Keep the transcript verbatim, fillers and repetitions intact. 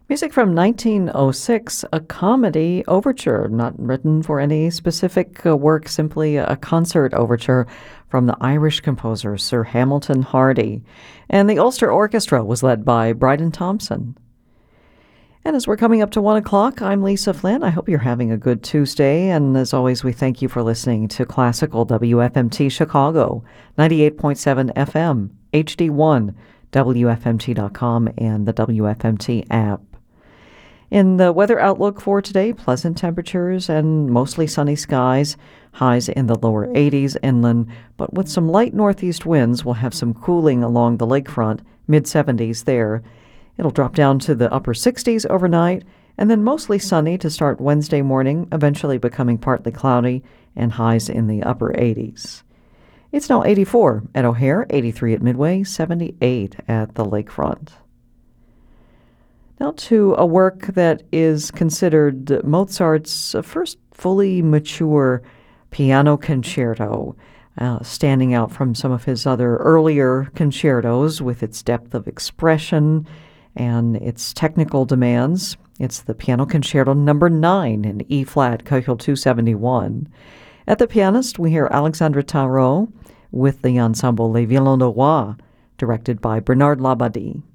Music from nineteen oh six, a comedy overture, not written for any specific uh, work, simply a concert overture from the Irish composer Sir Hamilton Hardy. And the Ulster Orchestra was led by Bryden Thompson. And as we're coming up to one o'clock, I'm Lisa Flynn. I hope you're having a good Tuesday. And as always, we thank you for listening to Classical W F M T Chicago, ninety-eight point seven F M, H D one, W F M T dot com, and the W F M T app. In the weather outlook for today, pleasant temperatures and mostly sunny skies, highs in the lower eighties inland, but with some light northeast winds, we'll have some cooling along the lakefront, mid-seventies there. It'll drop down to the upper sixties overnight, and then mostly sunny to start Wednesday morning, eventually becoming partly cloudy, and highs in the upper eighties. It's now eighty-four at O'Hare, eighty-three at Midway, seventy-eight at the lakefront. Now to a work that is considered Mozart's first fully mature piano concerto, uh, standing out from some of his other earlier concertos with its depth of expression and its technical demands. It's the Piano Concerto Number nine in E-flat, Köchel two seventy-one. At the pianist, we hear Alexandre Tarot with the ensemble Les Violons de Roi, directed by Bernard Labadie.